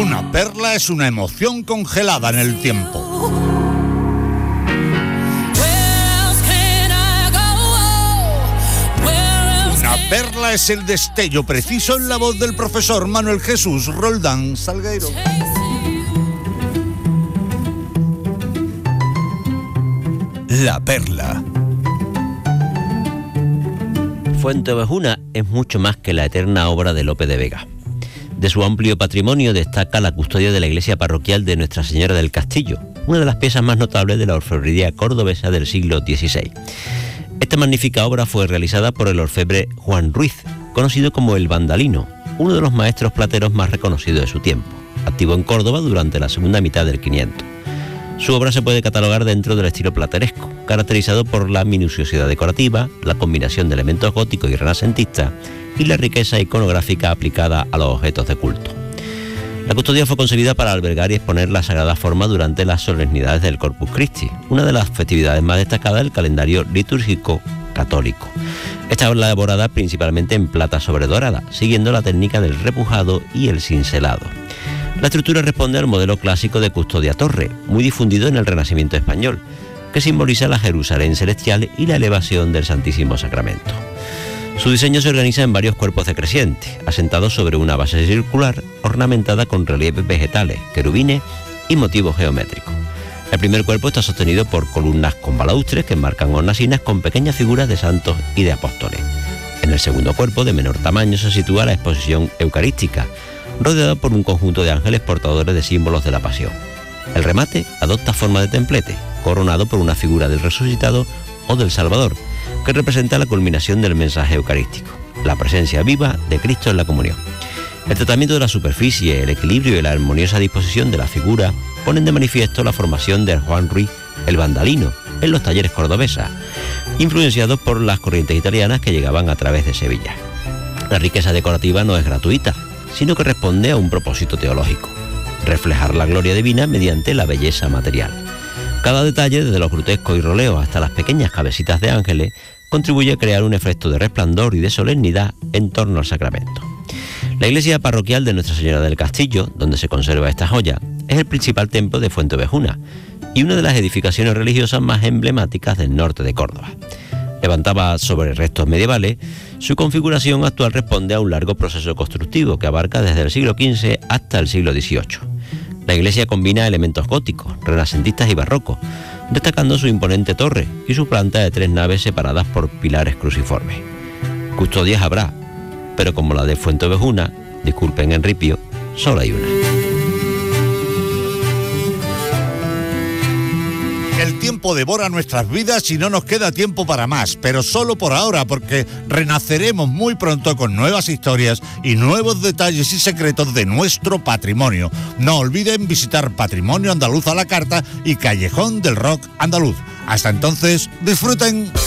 Una perla es una emoción congelada en el tiempo. Una perla es el destello preciso en la voz del profesor Manuel Jesús Roldán Salgueiro. La perla. Fuenteovejuna es mucho más que la eterna obra de Lope de Vega. De su amplio patrimonio destaca la custodia de la iglesia parroquial de Nuestra Señora del Castillo, una de las piezas más notables de la orfebrería cordobesa del siglo XVI. Esta magnífica obra fue realizada por el orfebre Juan Ruiz, conocido como el Vandalino, uno de los maestros plateros más reconocidos de su tiempo, activo en Córdoba durante la segunda mitad del 500. Su obra se puede catalogar dentro del estilo plateresco, caracterizado por la minuciosidad decorativa, la combinación de elementos góticos y renacentistas y la riqueza iconográfica aplicada a los objetos de culto. La custodia fue concebida para albergar y exponer la Sagrada Forma durante las solemnidades del Corpus Christi, una de las festividades más destacadas del calendario litúrgico católico. Esta obra elaborada principalmente en plata sobredorada, siguiendo la técnica del repujado y el cincelado. La estructura responde al modelo clásico de custodia torre, muy difundido en el Renacimiento español, que simboliza la Jerusalén celestial y la elevación del Santísimo Sacramento. Su diseño se organiza en varios cuerpos decrecientes, asentados sobre una base circular, ornamentada con relieves vegetales, querubines y motivos geométricos. El primer cuerpo está sostenido por columnas con balaustres que enmarcan hornacinas con pequeñas figuras de santos y de apóstoles. En el segundo cuerpo, de menor tamaño, se sitúa la exposición eucarística, rodeada por un conjunto de ángeles portadores de símbolos de la pasión. El remate adopta forma de templete, coronado por una figura del resucitado o del Salvador, que representa la culminación del mensaje eucarístico, la presencia viva de Cristo en la comunión. El tratamiento de la superficie, el equilibrio y la armoniosa disposición de la figura ponen de manifiesto la formación de Juan Ruiz, el Vandalino, en los talleres cordobesas, influenciados por las corrientes italianas que llegaban a través de Sevilla. La riqueza decorativa no es gratuita, sino que responde a un propósito teológico: reflejar la gloria divina mediante la belleza material. Cada detalle, desde los grutescos y roleos hasta las pequeñas cabecitas de ángeles, contribuye a crear un efecto de resplandor y de solemnidad en torno al sacramento. La iglesia parroquial de Nuestra Señora del Castillo, donde se conserva esta joya, es el principal templo de Fuenteovejuna y una de las edificaciones religiosas más emblemáticas del norte de Córdoba. Levantada sobre restos medievales, su configuración actual responde a un largo proceso constructivo que abarca desde el siglo XV hasta el siglo XVIII. La iglesia combina elementos góticos, renacentistas y barrocos, destacando su imponente torre y su planta de 3 naves separadas por pilares cruciformes. Custodias habrá, pero como la de Fuenteovejuna, disculpen el ripio, solo hay una. El tiempo devora nuestras vidas y no nos queda tiempo para más, pero solo por ahora, porque renaceremos muy pronto con nuevas historias y nuevos detalles y secretos de nuestro patrimonio. No olviden visitar Patrimonio Andaluz a la Carta y Callejón del Rock Andaluz. Hasta entonces, disfruten.